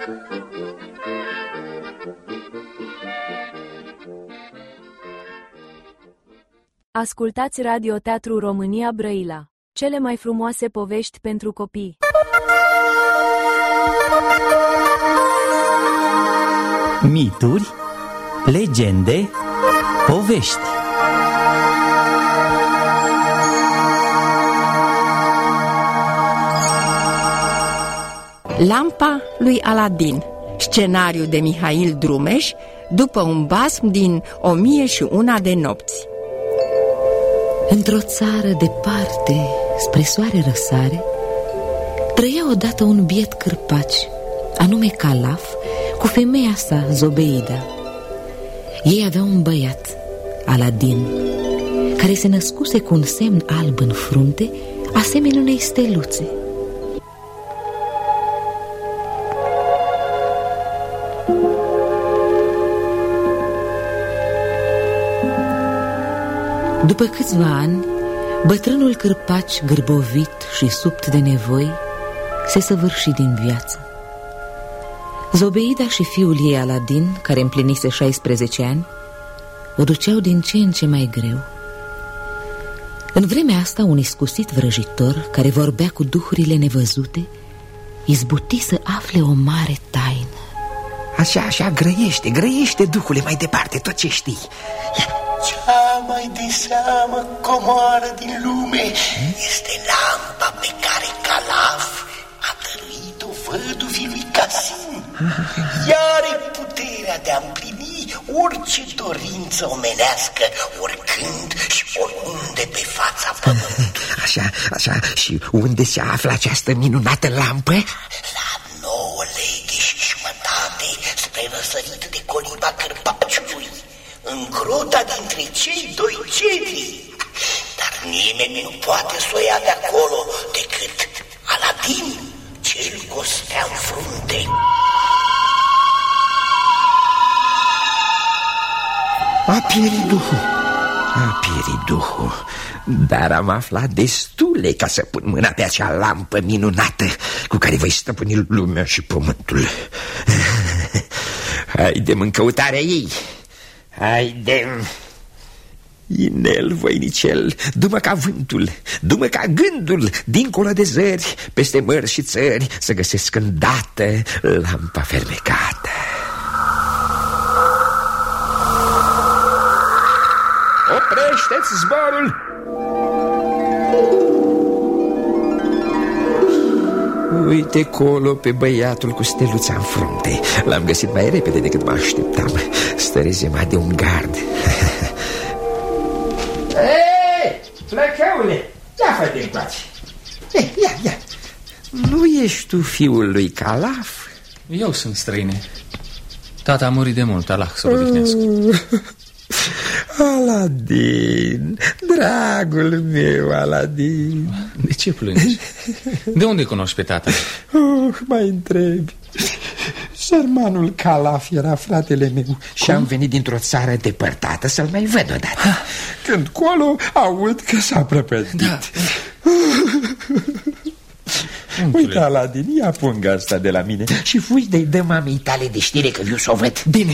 Ascultați Radio Teatru România Brăila. Cele mai frumoase povești pentru copii. Mituri, legende, povești. Lampa lui Aladin. Scenariu de Mihail Drumeș, după un basm din 1001 de nopți. Într-o țară departe, spre soare răsare, trăia odată un biet cârpaci, anume Calaf, cu femeia sa, Zobeida. Ei aveau un băiat, Aladin, care se născuse cu un semn alb în frunte, asemenea unei steluțe. După câțiva ani, bătrânul cârpaci, gârbovit și subt de nevoi, se săvârși din viață. Zobeida și fiul ei, Aladin, care împlinise 16 ani, o duceau din ce în ce mai greu. În vremea asta, un iscusit vrăjitor, care vorbea cu duhurile nevăzute, izbuti să afle o mare taină. Așa, grăiește, duhule, mai departe tot ce știi. Cea mai de seamă comoară din lume este lampa pe care Calaf a dăruit-o văduvii lui Casim. Ea are puterea de a împlini orice dorință omenească, oricând și oriunde pe fața pământului. Așa, și unde se află această minunată lampă? La 9 leghe și jumătate spre răsărit de coliba Cârpaciului, în grota dintre cei doi cedri. Dar nimeni nu poate să o ia de acolo decât Aladin, cel cu o stea în frunte. A pierit duhul, dar am aflat destule ca să pun mâna pe acea lampă minunată cu care voi stăpâni lumea și pământul. Haidem în căutarea ei. Haidem, inel voinicel, du-mă ca vântul, du-mă ca gândul, dincolo de zări, peste mări și țări, să găsesc îndată lampa fermecată. Oprește-ți zborul! Uite colo pe băiatul cu steluța în frunte. L-am găsit mai repede decât mă așteptam. Stă rezemat de un gard. Hei, flăcăule, ia fă-te încoace. Ia. Nu ești tu fiul lui Calaf? Eu sunt, străine. Tata a murit de mult, Allah să-l odihnească. Aladin, dragul meu, Aladin. De ce plângi? De unde cunoști pe tata? Mai întrebi. Sărmanul Calaf era fratele meu. Și am venit dintr-o țară depărtată să-l mai văd odată. Când colo aud că s-a prăpădit. Da. Uite, Aladin, ia punga asta de la mine și fugi de-i dă mamei tale de știre că viu să o văd. Bine.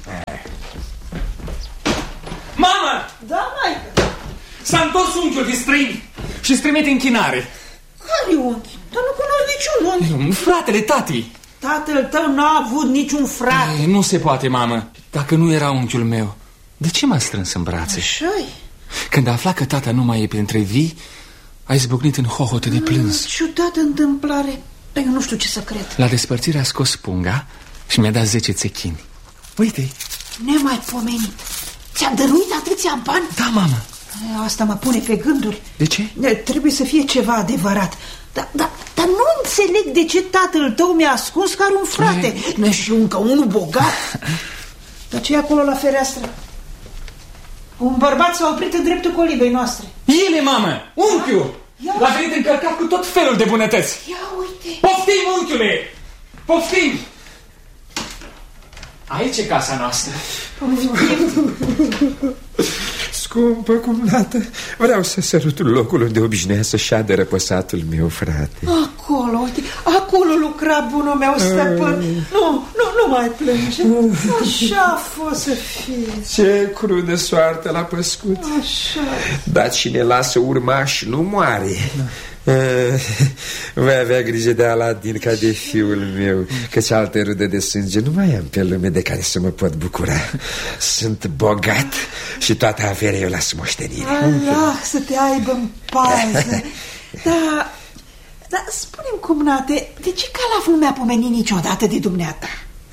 Mama! Da, mai. S-a întors unchiul de străini și trimite închinare. Care unchi? Dar nu cunosc niciun unchi. Fratele tatii. Tatăl tău n-a avut niciun frate. Nu se poate, mamă. Dacă nu era unchiul meu, de ce m-a strâns în brațe? Așa-i. Când a aflat că tata nu mai e printre vii, a izbucnit în hohote de plâns. Ciudată întâmplare. Dar eu nu știu ce să cred. La despărțire a scos punga și mi-a dat 10 țechini. Uite-i. Nemaipomenit. Ți-a dăruit atâția bani? Da, mamă. Asta mă pune pe gânduri. De ce? Trebuie să fie ceva adevărat. Dar nu înțeleg de ce tatăl tău mi-a ascuns că are un frate. Și încă unul bogat. Dar ce e acolo la fereastră? Un bărbat s-a oprit în dreptul colibei noastre. El, mamă, unchiul. L-a venit încărcat cu tot felul de bunătăți. Ia uite. Poftim, unchiule. Poftim. Aici e casa noastră. Scumpă cumnată, vreau să sărut locul unde obișnuia să șadă răpăsatul meu frate. Acolo, uite, acolo lucrat, bunul meu stăpân. Nu mai plânge. Așa a fost să fie. Ce crudă soartă l-a păscut. Așa. Dar cine lasă urmași nu moare. Voi avea grijă de Aladin ca de fiul meu, căci alte rude de sânge nu mai am pe lume de care să mă pot bucura. Sunt bogat și toată averea eu las moștenire. Allah să te aibă în pază. Dar spune-mi, cumnate, de ce Calaf nu mi-a pomenit niciodată de dumneata?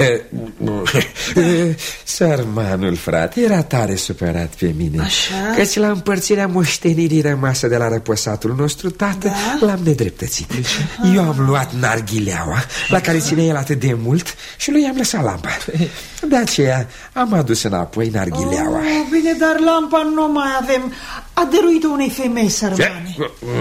Sărmanul frate era tare supărat pe mine. Așa? Căci la împărțirea moștenirii rămasă de la răposatul nostru tată, l-am nedreptățit. Eu am luat narghileaua la care ținea el atât de mult și lui i-am lăsat lampa. De aceea am adus înapoi narghileaua. Bine, dar lampa nu mai avem. A dăruit-o unei femei sărmane.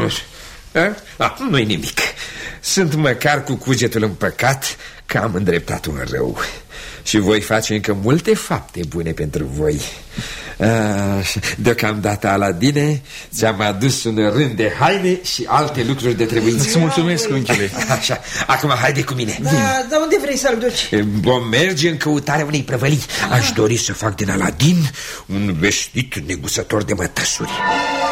Nu-i nimic. Sunt măcar cu cugetul împăcat că am îndreptat un rău. Și voi face încă multe fapte bune pentru voi. Deocamdată, Aladine, ți-am adus un rând de haine și alte lucruri de trebuință. Îți mulțumesc, unchiule. Așa, acum haide cu mine. Dar unde vrei să-l duci? Vom merge în căutarea unei prăvălii. Aș dori să fac din Aladin un vestit negusător de mătăsuri.